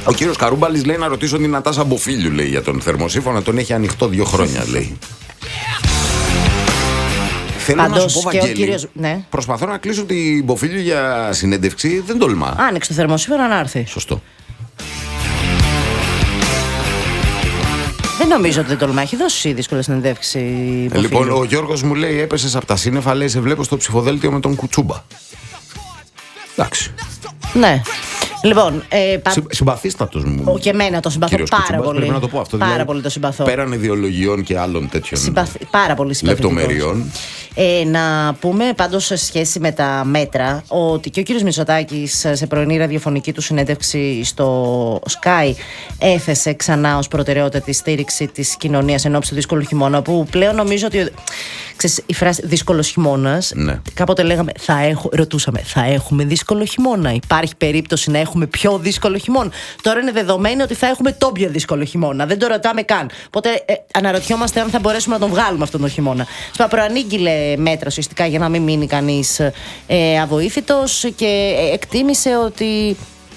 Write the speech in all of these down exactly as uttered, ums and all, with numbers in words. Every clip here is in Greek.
Ο κύριος Καρούμπαλης λέει να ρωτήσω την Νατάσα Μποφίλιου, λέει, για τον θερμοσύφωνα. Τον έχει ανοιχτό δύο χρόνια, λέει. Θέλω Παντός, να σου πω, Βαγγέλη, κύριος... ναι. προσπαθώ να κλείσω την Μποφίλιου για συνέντευξη, δεν τολμά. Άνοιξε το θερμοσύφωνα να έρθει. Σωστό. Δεν νομίζω ότι δεν τολμά. Έχει δώσει δύσκολη συνέντευξη. Ε, λοιπόν, ο Γιώργος μου λέει: έπεσες από τα σύννεφα, λέει, σε βλέπω στο ψηφοδέλτιο με τον Κουτσούμπα. Εντάξει. Ναι. Λοιπόν, ε, πα... συμπαθίστατος μου. Και εμένα το συμπαθώ πάρα Κουτσούμπας, πολύ. Πρέπει να το πω αυτό. Πάρα Δηλαδή, πολύ το συμπαθώ. Πέραν ιδεολογιών και άλλων τέτοιων Συμπαθ... πάρα πολύ λεπτομεριών. Ε, να πούμε πάντως σε σχέση με τα μέτρα ότι και ο κύριος Μητσοτάκης σε πρωινή ραδιοφωνική του συνέντευξη στο Sky έθεσε ξανά ως προτεραιότητα τη στήριξη της κοινωνίας εν ώψη του δύσκολου χειμώνα, που πλέον νομίζω ότι ξέρεις, η φράση δύσκολος χειμώνας, ναι. Κάποτε λέγαμε, θα έχω, ρωτούσαμε, θα έχουμε δύσκολο χειμώνα? Υπάρχει περίπτωση να έχουμε πιο δύσκολο χειμώνα? Τώρα είναι δεδομένο ότι θα έχουμε τον πιο δύσκολο χειμώνα. Δεν το ρωτάμε καν. Οπότε ε, αναρωτιόμαστε αν θα μπορέσουμε να τον βγάλουμε αυτόν τον χειμώνα. Σπα προανήγγειλε μέτρα ουσιαστικά για να μην μείνει κανείς ε, αβοήθητος και εκτίμησε ότι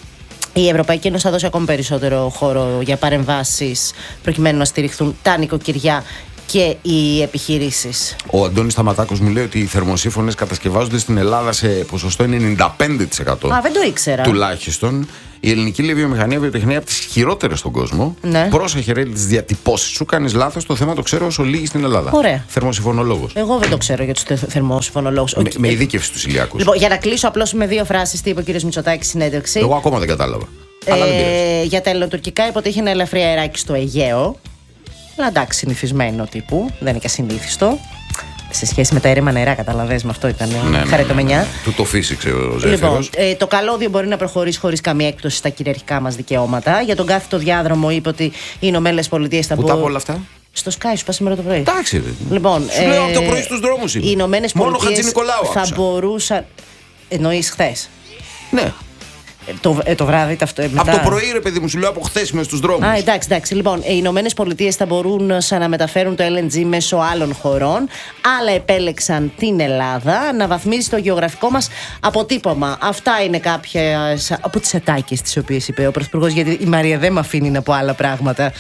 η Ευρωπαϊκή Ένωση θα δώσει ακόμη περισσότερο χώρο για παρεμβάσεις προκειμένου να στηριχθούν τα νοικοκυριά και οι επιχειρήσεις. Ο Αντώνης Σταματάκος μου λέει ότι οι θερμοσύφωνες κατασκευάζονται στην Ελλάδα σε ποσοστό ενενήντα πέντε τοις εκατό. Α, δεν το ήξερα. Τουλάχιστον. Η ελληνική λέει, βιομηχανία βιοτεχνία από τις χειρότερες στον κόσμο. Ναι. Πρόσεχε, ρε, τις διατυπώσεις σου. Κάνεις λάθος. Το θέμα το ξέρω όσο λίγοι στην Ελλάδα. Ωραία. Θερμοσυφωνολόγος. Εγώ δεν το ξέρω για τους θε, θερμοσυφωνολόγους. Με, με ειδίκευση στους ηλιακούς. Λοιπόν, για να κλείσω απλώς με δύο φράσεις, τι είπε ο κ. Μητσοτάκης συνέντευξη. Εγώ ακόμα δεν κατάλαβα. Ε, Αλλά δεν για τα ελληνοτουρκικά είπε ότι είχε ένα ελαφρύ αεράκι στο Αιγαίο. Αλλά εντάξει, συνηθισμένο τύπου. Δεν είναι και ασυνήθιστο. Σε σχέση με τα αίρημα νερά, καταλαβαίνεις, με αυτό ήταν ναι, χαριτομενιά. Ναι, ναι, ναι. Του το φύσηξε ο Ζέφυρος. Λοιπόν, ε, το καλώδιο μπορεί να προχωρήσει χωρίς καμία έκπτωση στα κυριαρχικά μας δικαιώματα. Για τον κάθετο διάδρομο είπε ότι οι Ηνωμένες Πολιτείες θα μπορούν. Πού τα πω όλα αυτά? Στο Sky σου πας σήμερα το πρωί. Εντάξει. Λοιπόν, σου λέω από το πρωί στους δρόμους είμαι. Οι Ηνωμένες Πολιτείες θα άκουσα. μπορούσαν. Εννοείς χθες? Ναι. Το, ε, το βράδυ ταυτό, μετά... Από το πρωί, ρε παιδί μου, σου λέω από χθες μες στους δρόμους. Α, εντάξει, εντάξει. Λοιπόν, οι Ηνωμένες Πολιτείες θα μπορούν να μεταφέρουν το ελ εν τζι μέσω άλλων χωρών. Άλλα επέλεξαν την Ελλάδα να βαθμίζει το γεωγραφικό μας αποτύπωμα. Αυτά είναι κάποιες από τις ατάκες τις οποίες είπε ο Πρωθυπουργός, γιατί η Μαρία δεν με αφήνει να πω άλλα πράγματα.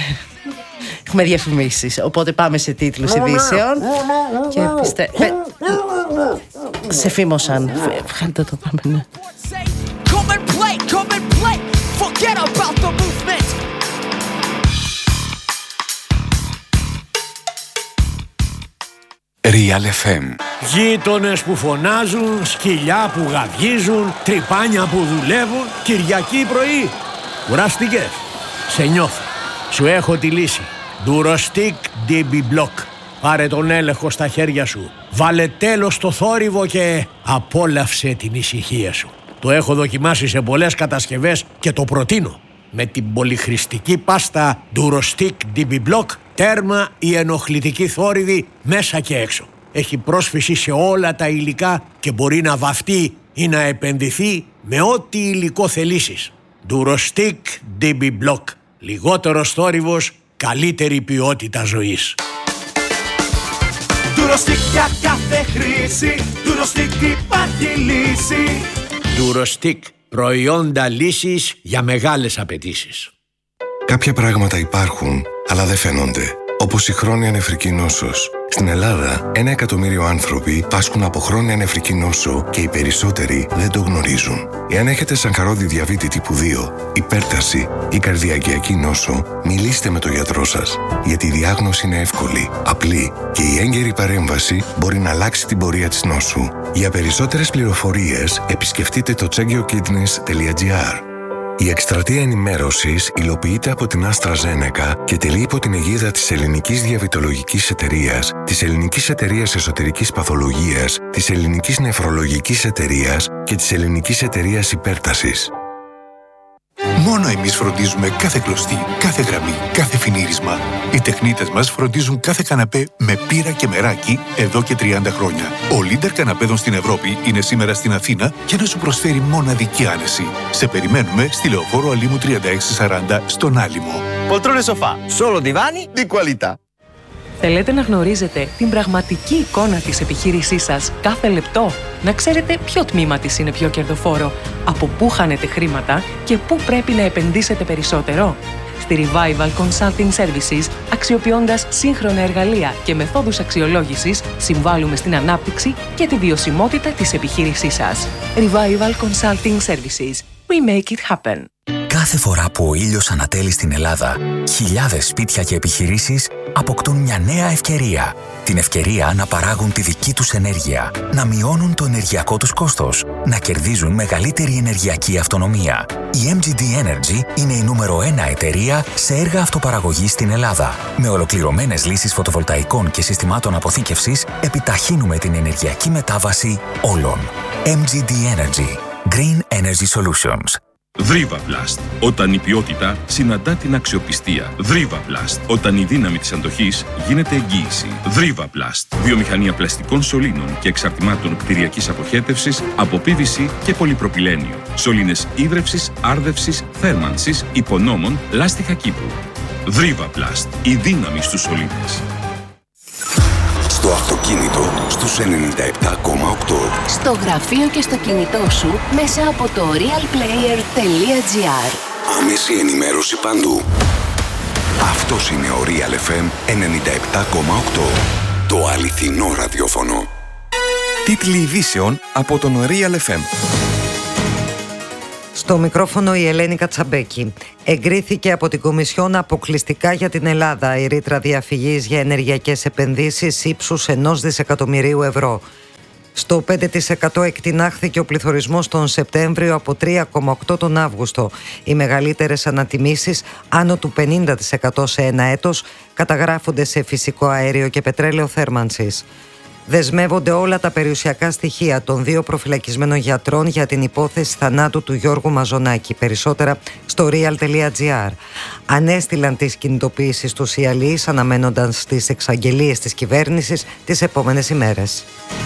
Έχουμε διαφημίσεις. Οπότε πάμε σε τίτλους ειδήσεων. Και πιστε... Σε φήμωσαν. Χάντε το πάμε, ναι. Come and play, come and play. Forget about the movement. Real εφ εμ. Γείτονες που φωνάζουν, σκυλιά που γαβγίζουν, τρυπάνια που δουλεύουν. Κυριακή πρωί. Κουράστηκες? Σε νιώθω. Σου έχω τη λύση. Durostic ντι μπι Block. Πάρε τον έλεγχο στα χέρια σου. Βάλε τέλος στο θόρυβο και απόλαυσε την ησυχία σου. Το έχω δοκιμάσει σε πολλές κατασκευές και το προτείνω. Με την πολυχρηστική πάστα Durostic ντι μπι Block, τέρμα η ενοχλητική θόρυβη μέσα και έξω. Έχει πρόσφυση σε όλα τα υλικά και μπορεί να βαφτεί ή να επενδυθεί με ό,τι υλικό θελήσεις. Durostic ντι μπι Block. Λιγότερος θόρυβος, καλύτερη ποιότητα ζωής. Durostic για κάθε χρήση, Durostic υπάρχει λύση. Durostic, προϊόντα λύσης για μεγάλες απαιτήσεις. Κάποια πράγματα υπάρχουν, αλλά δεν φαίνονται. Όπως η χρόνια νεφρική νόσος. Στην Ελλάδα, ένα εκατομμύριο άνθρωποι πάσχουν από χρόνια νεφρική νόσο και οι περισσότεροι δεν το γνωρίζουν. Εάν έχετε σαγχαρώδη διαβήτη τύπου δύο, υπέρταση ή καρδιακιακή νόσο, μιλήστε με τον γιατρό σας. Γιατί η διάγνωση είναι εύκολη, απλή και η έγκαιρη παρέμβαση μπορεί να αλλάξει την πορεία της νόσου. Για περισσότερες πληροφορίες, επισκεφτείτε το checkyourkidneys τελεία τζι άρ. Η εκστρατεία ενημέρωσης υλοποιείται από την AstraZeneca και τελεί υπό την αιγίδα της Ελληνικής Διαβητολογικής Εταιρείας, της Ελληνικής Εταιρείας Εσωτερικής Παθολογίας, της Ελληνικής Νεφρολογικής Εταιρείας και της Ελληνικής Εταιρείας Υπέρτασης. Μόνο εμείς φροντίζουμε κάθε κλωστή, κάθε γραμμή, κάθε φινίρισμα. Οι τεχνίτες μας φροντίζουν κάθε καναπέ με πύρα και μεράκι εδώ και τριάντα χρόνια. Ο Leader καναπέδων στην Ευρώπη είναι σήμερα στην Αθήνα για να σου προσφέρει μοναδική άνεση. Σε περιμένουμε στη Λεωφόρο Αλήμου τριάντα έξι σαράντα στον Άλυμο. Poltrone sofà, solo divani di qualità. Θέλετε να γνωρίζετε την πραγματική εικόνα της επιχείρησής σας κάθε λεπτό, να ξέρετε ποιο τμήμα της είναι πιο κερδοφόρο, από πού χάνετε χρήματα και πού πρέπει να επενδύσετε περισσότερο. Στη Revival Consulting Services, αξιοποιώντας σύγχρονα εργαλεία και μεθόδους αξιολόγησης, συμβάλλουμε στην ανάπτυξη και τη βιωσιμότητα της επιχείρησής σας. Revival Consulting Services. We make it happen. Κάθε φορά που ο ήλιος ανατέλει στην Ελλάδα, χιλιάδες σπίτια και επιχειρήσεις αποκτούν μια νέα ευκαιρία. Την ευκαιρία να παράγουν τη δική τους ενέργεια, να μειώνουν το ενεργειακό τους κόστος, να κερδίζουν μεγαλύτερη ενεργειακή αυτονομία. Η εμ τζι ντι Energy είναι η νούμερο ένα εταιρεία σε έργα αυτοπαραγωγής στην Ελλάδα. Με ολοκληρωμένες λύσεις φωτοβολταϊκών και συστημάτων αποθήκευσης, επιταχύνουμε την ενεργειακή μετάβαση όλων. εμ τζι ντι Energy. Green Energy Solutions. Δρίβαπλαστ. Όταν η ποιότητα συναντά την αξιοπιστία. Δρίβαπλαστ. Όταν η δύναμη της αντοχής γίνεται εγγύηση. Δρίβαπλαστ. Βιομηχανία πλαστικών σωλήνων και εξαρτημάτων κτηριακής αποχέτευσης από πι βι σι και πολυπροπυλένιο. Σωλήνες ίδρευσης, άρδευσης, θέρμανσης, υπονόμων, λάστιχα κήπου. Δρίβαπλαστ. Η δύναμη στους σωλήνες. Στο αυτοκίνητο στους ενενήντα επτά κόμμα οκτώ. Στο γραφείο και στο κινητό σου μέσα από το realplayer τελεία gr. Άμεση ενημέρωση παντού. Αυτός είναι ο Real εφ εμ ενενήντα επτά κόμμα οκτώ. Το αληθινό ραδιόφωνο. Τίτλοι ειδήσεων από τον Real εφ εμ. Στο μικρόφωνο η Ελένη Κατσαμπέκη. Εγκρίθηκε από την Κομισιόν αποκλειστικά για την Ελλάδα η ρήτρα διαφυγής για ενεργειακές επενδύσεις ύψους ενός δισεκατομμυρίου ευρώ. Στο πέντε τοις εκατό εκτινάχθηκε ο πληθωρισμός τον Σεπτέμβριο από τρία κόμμα οκτώ τον Αύγουστο. Οι μεγαλύτερες ανατιμήσεις, άνω του πενήντα τοις εκατό σε ένα έτος, καταγράφονται σε φυσικό αέριο και πετρέλαιο θέρμανσης. Δεσμεύονται όλα τα περιουσιακά στοιχεία των δύο προφυλακισμένων γιατρών για την υπόθεση θανάτου του Γιώργου Μαζονάκη. Περισσότερα στο real τελεία gr. Ανέστηλαν τις κινητοποιήσεις τους οι αλλοίς, αναμένοντας τις εξαγγελίες της κυβέρνησης τις επόμενες ημέρες.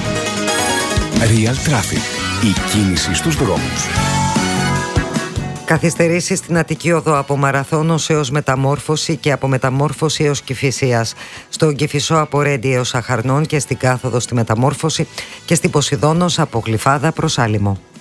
Real Traffic. Η κίνηση στους δρόμους. Καθυστερήσεις στην Αττική Οδό από Μαραθώνος έως Μεταμόρφωση και από Μεταμόρφωση έως Κηφισίας. Στον Κηφισό από Ρέντι έως Αχαρνών και στην Κάθοδο στη Μεταμόρφωση και στην Ποσειδώνος από Γλυφάδα προς Άλυμο.